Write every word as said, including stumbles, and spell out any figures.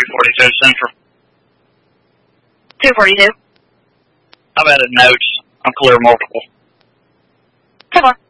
two forty-two Central. two forty-two. I've added notes. I'm clear multiple. ten four.